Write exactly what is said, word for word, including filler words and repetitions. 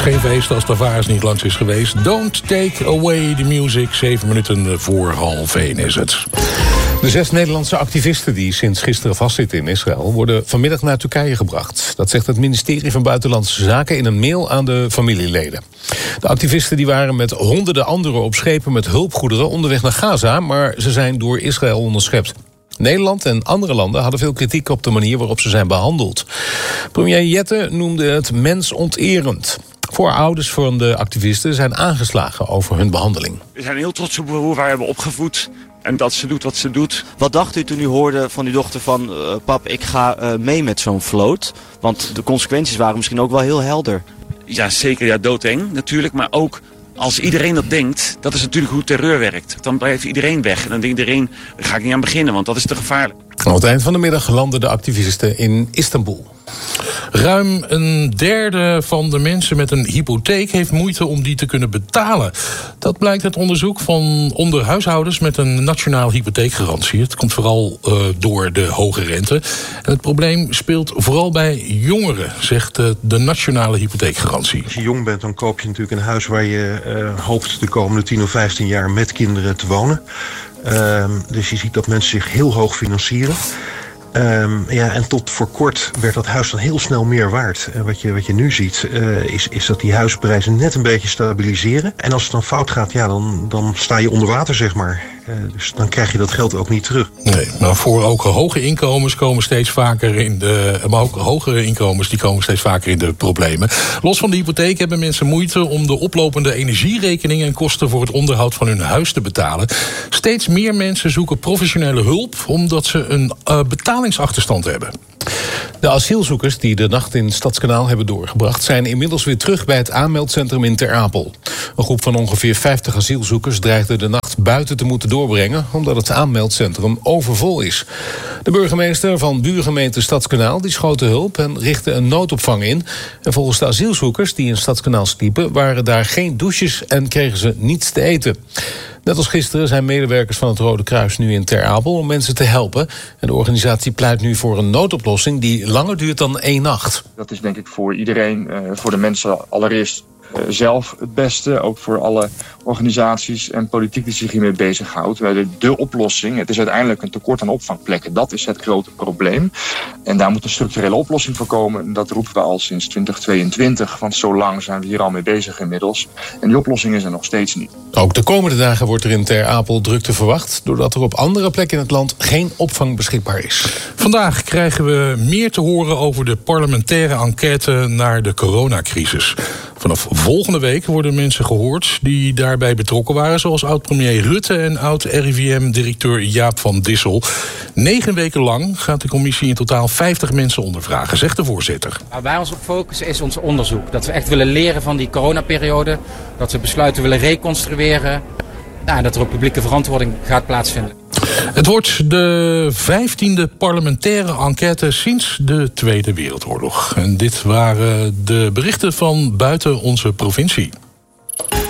geen feest als Tavares niet langs is geweest. Don't take away the music. Zeven minuten voor half één is het. De zes Nederlandse activisten die sinds gisteren vastzitten in Israël worden vanmiddag naar Turkije gebracht. Dat zegt het ministerie van Buitenlandse Zaken in een mail aan de familieleden. De activisten die waren met honderden anderen op schepen met hulpgoederen onderweg naar Gaza, maar ze zijn door Israël onderschept. Nederland en andere landen hadden veel kritiek op de manier waarop ze zijn behandeld. Premier Jette noemde het mensonterend. Voorouders van de activisten zijn aangeslagen over hun behandeling. We zijn heel trots op hoe wij hebben opgevoed en dat ze doet wat ze doet. Wat dacht u toen u hoorde van uw dochter van... Uh, pap, ik ga uh, mee met zo'n vloot? Want de consequenties waren misschien ook wel heel helder. Ja, zeker. Ja, doodeng natuurlijk. Maar ook als iedereen dat denkt, dat is natuurlijk hoe terreur werkt. Dan blijft iedereen weg. En dan denkt iedereen, daar ga ik niet aan beginnen, want dat is te gevaarlijk. Aan het eind van de middag landen de activisten in Istanbul. Ruim een derde van de mensen met een hypotheek heeft moeite om die te kunnen betalen. Dat blijkt uit onderzoek van onder huishoudens met een nationale hypotheekgarantie. Het komt vooral uh, door de hoge rente. En het probleem speelt vooral bij jongeren, zegt uh, de nationale hypotheekgarantie. Als je jong bent, dan koop je natuurlijk een huis waar je uh, hoopt de komende tien of vijftien jaar met kinderen te wonen. Uh, dus je ziet dat mensen zich heel hoog financieren. Um, ja, en tot voor kort werd dat huis dan heel snel meer waard. En wat je, wat je nu ziet, uh, is, is dat die huisprijzen net een beetje stabiliseren. En als het dan fout gaat, ja, dan, dan sta je onder water, zeg maar. Uh, dus dan krijg je dat geld ook niet terug. Nee, maar voor ook hoge inkomens komen steeds vaker in de... maar ook hogere inkomens die komen steeds vaker in de problemen. Los van de hypotheek hebben mensen moeite om de oplopende energierekeningen en kosten voor het onderhoud van hun huis te betalen. Steeds meer mensen zoeken professionele hulp omdat ze een uh, betalingsachterstand hebben. De asielzoekers die de nacht in Stadskanaal hebben doorgebracht zijn inmiddels weer terug bij het aanmeldcentrum in Ter Apel. Een groep van ongeveer vijftig asielzoekers dreigde de nacht buiten te moeten doorbrengen omdat het aanmeldcentrum overvol is. De burgemeester van buurgemeente Stadskanaal die schoot de hulp en richtte een noodopvang in. En volgens de asielzoekers die in Stadskanaal sliepen waren daar geen douches en kregen ze niets te eten. Net als gisteren zijn medewerkers van het Rode Kruis nu in Ter Apel om mensen te helpen. En de organisatie pleit nu voor een noodoplossing die langer duurt dan één nacht. Dat is denk ik voor iedereen, uh, voor de mensen allereerst uh, zelf het beste. Ook voor alle organisaties en politiek die zich hiermee bezighoudt. De, de oplossing, het is uiteindelijk een tekort aan opvangplekken. Dat is het grote probleem. En daar moet een structurele oplossing voor komen. Dat roepen we al sinds twintig tweeëntwintig. Want zo lang zijn we hier al mee bezig inmiddels. En die oplossing is er nog steeds niet. Ook de komende dagen wordt er in Ter Apel drukte verwacht, doordat er op andere plekken in het land geen opvang beschikbaar is. Vandaag krijgen we meer te horen over de parlementaire enquête naar de coronacrisis. Vanaf volgende week worden mensen gehoord die daarbij betrokken waren, zoals oud-premier Rutte en oud-R I V M-directeur Jaap van Dissel. Negen weken lang gaat de commissie in totaal vijftig mensen ondervragen, zegt de voorzitter. Waar wij ons op focussen is ons onderzoek. Dat we echt willen leren van die coronaperiode, dat we besluiten willen reconstrueren. Nou, dat er ook publieke verantwoording gaat plaatsvinden. Het wordt de vijftiende parlementaire enquête sinds de Tweede Wereldoorlog. En dit waren de berichten van buiten onze provincie.